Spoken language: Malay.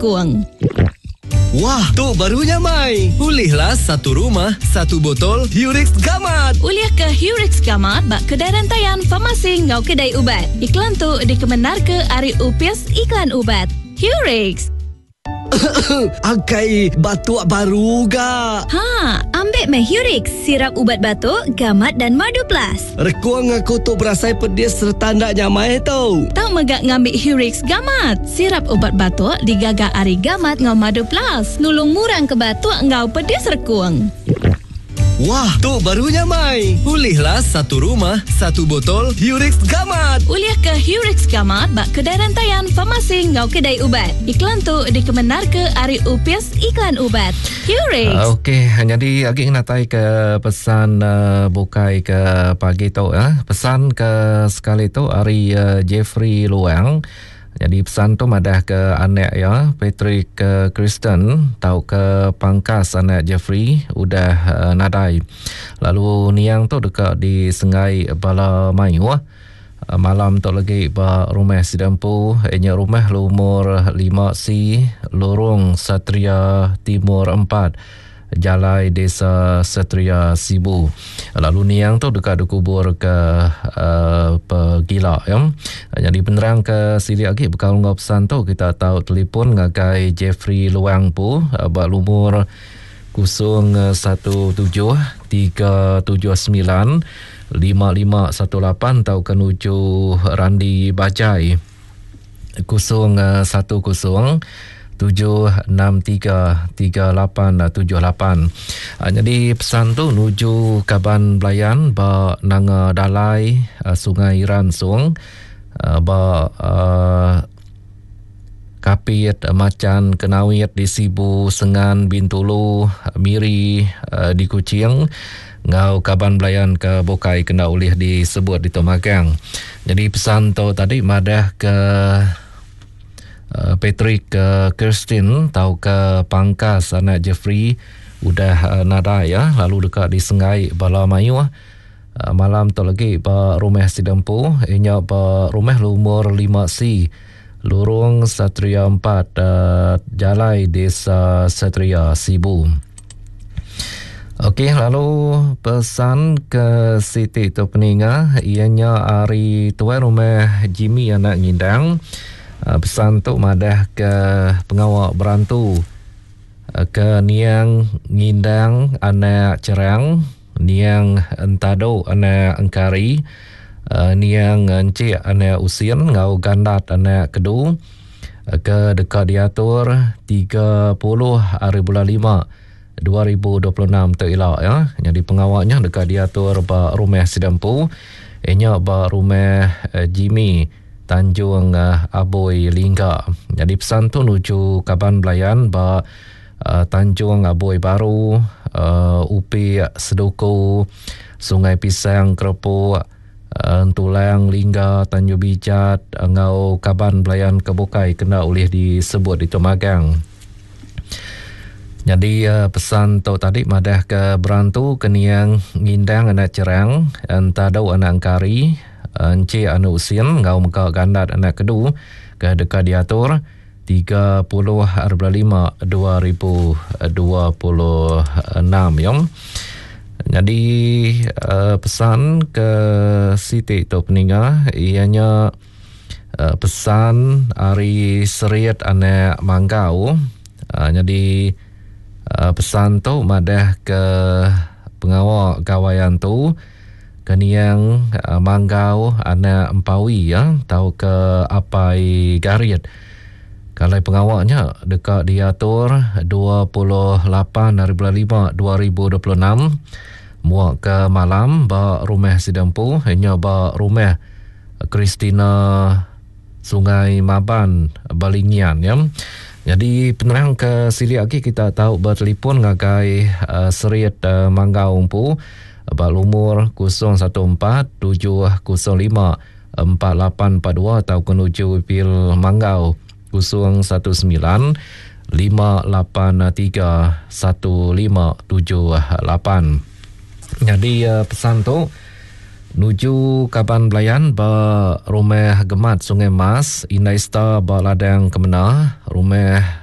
serkuang. Wah, tu barunya Mai. Pulihlah satu rumah, satu botol Hurix Gamat. Uliah ke Hurix Gamat bak kedai rantaian farmasi ngau kedai ubat. Iklan tu dikemenar ke Ari Upias Iklan Ubat. Hurix. Akai batuk baru ga. Ha, ambil meh Hurix, sirap ubat batuk, gamat dan madu plus. Rekuang aku tu berasai pedis serta ndak nyamai tau. Tak megak ngambil Hurix Gamat. Sirap ubat batuk digagak Ari Gamat ngau madu plus. Nulung murang ke batuk ngau pedis rekuang. Wah, tu barunya Mai. Pulihlah satu rumah, satu botol Hurix Gamat. Uliah ke Hurix Gamat bak kedai rantaian farmasi ngau kedai ubat. Iklan tu dikemenar ke Ari Upias Iklan Ubat. Hurix. Okey, jadi lagi natai ke pesan bukai ke pagi tu Pesan ke sekali tu Ari Jeffrey Luang. Jadi pesan tu madah ke anak Patrick Kristen, tahu ke pangkas anak Jeffrey udah nadai. Lalu niang tu dekat di Sengai Bala Mayu malam tu lagi ba rumah sidampu rumah lumur 5C lorong Satria Timur 4 Jalai Desa Satria Sibu. Lalu niang tu dekat kubur ke Pegila Jadi penerang ke sili lagi bekal ngau pesan tu kita tahu telefon ngagai Jeffrey Luang pu bak lumur 017-379-5518 tahu kenuju Randi Bajai 061-763-3878. Jadi pesan tu nuju Kaban Belayan ba Nanga Dalai Sungai Ransung ba Kapit Macan Kenawit di Sibu Sengan Bintulu Miri di Kuching ngau Kaban Belayan ke Bokai kena ulih disebut di Tomagang. Jadi pesan tu tadi madah ke Patrick Kirsten tahu ke pangkas anak Jeffrey udah nada lalu dekat di Sengai Bala Mayu malam tu lagi ba rumah sidampu inya ba rumah lumur 5C lorong Satria 4 Jalai Desa Satria Sibu. Okey, lalu pesan ke Siti tu peninga ianya Ari tuai rumah Jimmy anak ngindang. Pesan tu madah ke pengawak berantu ke niang ngindang anak cerang, niang entado anak engkari, niang encik anak usin ngau gandat anak kedu ke dekat diatur 30 hari bulan 5 2026 tu elok Jadi pengawaknya dekat diatur ba rumah sidampu inya ba rumah Jimmy Tanjung Aboy Lingga. Jadi pesan tu nuju Kaban Belayan ba Tanjung Aboy Baru, Upi Seduku, Sungai Pisang Kerepuk, Tulang Lingga, Tanjung Bijat, ngau Kaban Belayan Kebukai kena ulih disebut di Tomagang. Jadi pesan tu tadi madah ke berantu keniang ngindang anak cerang, entadau anak angkari, encik anak usin ngau muka gandat anak kedu ke dekat diatur 30 hari bulan 5 2026 Jadi pesan ke Siti tu peninga ianya pesan Ari Seriat anak Manggau. Jadi pesan tu madah ke pengawal kawayan tu keniang Manggau anak Empawi tahu ke Apai Garit. Kalau pengawalnya dekat diatur 28 hari bulan 5 2026 muak ke malam ba rumah sidampu hanya ba rumah Kristina Sungai Maban Balingian Jadi penerang ke sili lagi kita tahu bertelefon ngagai Seriat Manggau umpu ba umur 014-705-4842 atau kenuju Pil Manggau 019-583-1578. Jadi pesan tu nuju Kaban Belayan ba rumah Gemat Sungai Mas Inaista ba ladang Kemenah rumah